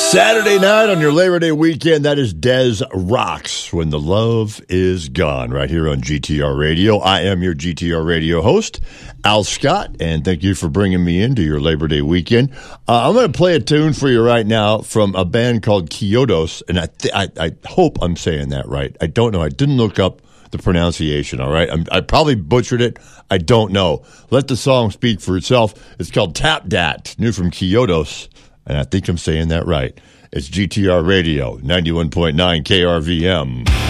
Saturday night on your Labor Day weekend, that is Dez Rocks, When the Love Is Gone, right here on GTR Radio. I am your GTR Radio host, Al Scott, and thank you for bringing me into your Labor Day weekend. I'm going to play a tune for you right now from a band called Kyodos, and I hope I'm saying that right. I don't know. I didn't look up the pronunciation, all right? I probably butchered it. I don't know. Let the song speak for itself. It's called Tap Dat, new from Kyodos. And I think I'm saying that right. It's GTR Radio, 91.9 KRVM.